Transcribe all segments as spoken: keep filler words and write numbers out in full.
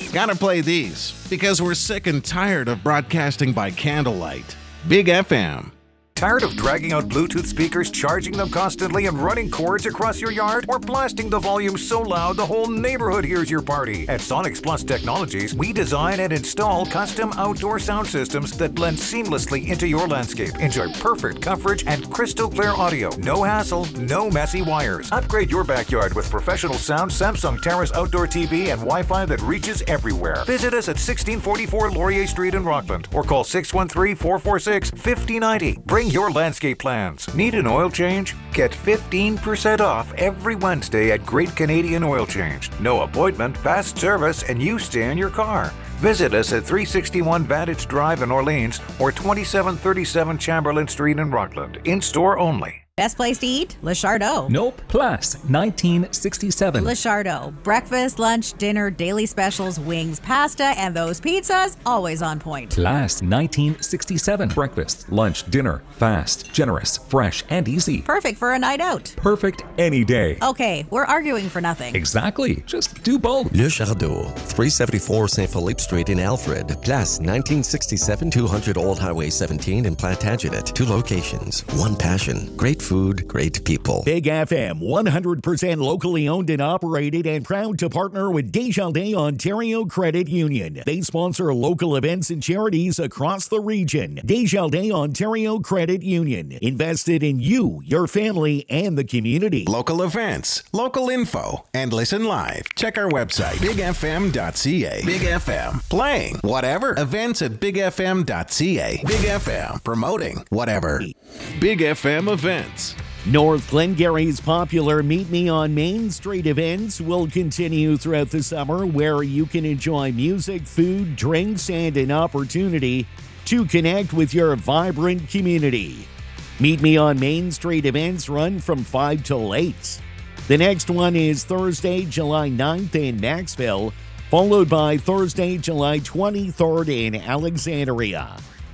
Gotta play these because we're sick and tired of broadcasting by candlelight. Big F M. Tired of dragging out Bluetooth speakers, charging them constantly, and running cords across your yard? Or blasting the volume so loud the whole neighborhood hears your party? At Sonics Plus Technologies, we design and install custom outdoor sound systems that blend seamlessly into your landscape. Enjoy perfect coverage and crystal clear audio. No hassle, no messy wires. Upgrade your backyard with professional sound, Samsung Terrace outdoor T V, and Wi-Fi that reaches everywhere. Visit us at sixteen forty-four Laurier Street in Rockland or call six one three, four four six, five zero nine zero. Bring your landscape plans. Need an oil change? Get fifteen percent off every Wednesday at Great Canadian Oil Change. No appointment, fast service, and you stay in your car. Visit us at three sixty-one Vantage Drive in Orleans or twenty-seven thirty-seven Chamberlain Street in Rockland. In-store only. Best place to eat? Le Chardot. Nope. Plus, nineteen sixty-seven. Le Chardot. Breakfast, lunch, dinner, daily specials, wings, pasta, and those pizzas, always on point. Plus, nineteen sixty-seven. Breakfast, lunch, dinner, fast, generous, fresh, and easy. Perfect for a night out. Perfect any day. Okay, we're arguing for nothing. Exactly. Just do both. Le Chardot, three seventy-four Saint Philippe Street in Alfred. Place nineteen sixty-seven, two hundred Old Highway seventeen in Plantagenet. Two locations, one passion. Great food, great people. Big F M, one hundred percent locally owned and operated, and proud to partner with Desjardins Ontario Credit Union. They sponsor local events and charities across the region. Desjardins Ontario Credit Union. Invested in you, your family, and the community. Local events, local info, and listen live. Check our website, big f m dot c a. Big F M. Playing whatever. Events at big f m dot c a. Big F M. Promoting whatever. Big F M events. North Glengarry's popular Meet Me on Main Street events will continue throughout the summer, where you can enjoy music, food, drinks, and an opportunity to connect with your vibrant community. Meet Me on Main Street events run from five till eight. The next one is Thursday, July ninth in Maxville, followed by Thursday, July twenty-third in Alexandria.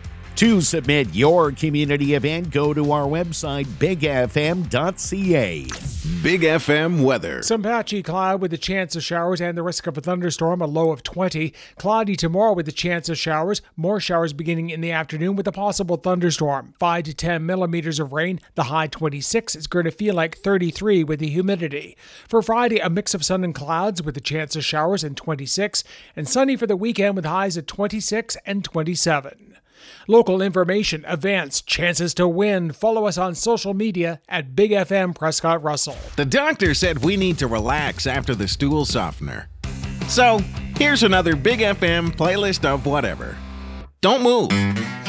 To submit your community event, go to our website, big f m dot c a. Big F M weather. Some patchy cloud with a chance of showers and the risk of a thunderstorm, a low of twenty. Cloudy tomorrow with a chance of showers. More showers beginning in the afternoon with a possible thunderstorm. five to ten millimeters of rain, the high twenty-six. It's going to feel like thirty-three with the humidity. For Friday, a mix of sun and clouds with a chance of showers and twenty-six. And sunny for the weekend with highs at twenty-six and twenty-seven. Local information, events, chances to win. Follow us on social media at Big F M Prescott Russell. The doctor said we need to relax after the stool softener. So, here's another Big F M playlist of whatever. Don't move.